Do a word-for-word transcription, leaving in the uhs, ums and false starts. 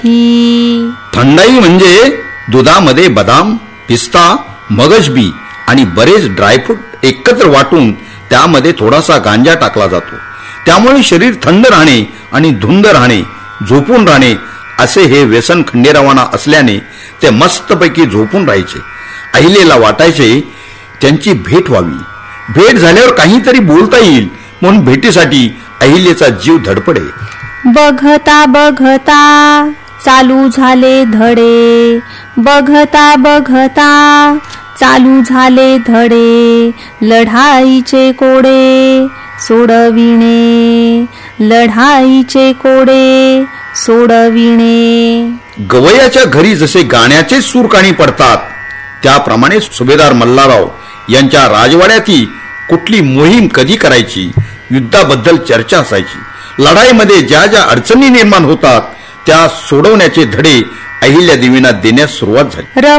थंडाई म्हणजे दुधामध्ये बदाम, पिस्ता, मगजबी आणि बरेच ड्रायफ्रूट एकत्र वाटून त्यामध्ये थोडासा गांजा टाकला जातो. त्यामुळे शरीर थंड राहणे आणि धुंद राहणे, झोपून राहणे असे हे व्यसन खंडेरावांना असल्याने ते मस्तपैकी झोपून राहायचे. अहिलेला वाटायचे त्यांची भेट व्हावी. भेट झाल्यावर काहीतरी बोलता येईल म्हणून भेटीसाठी अहिलेचा जीव धडपडे. बघता बघता चालू झाले धडे, बघता बघता चालू झाले धडे, लढाईचे कोडे सोडविणे, लढाईचे कोडे सोडविणे. गवयाच्या घरी जसे गाण्याचे सूर काणी पडतात त्याप्रमाणे सुभेदार मल्हारराव यांच्या राजवाड्यातही कुठली मोहीम कधी करायची, युद्धाबद्दल चर्चा असायची. लढाईमध्ये ज्या ज्या अडचणी निर्माण होतात त्या सोडवण्याचे धडे अहिल्यादेवींना देण्यास सुरुवात झाली.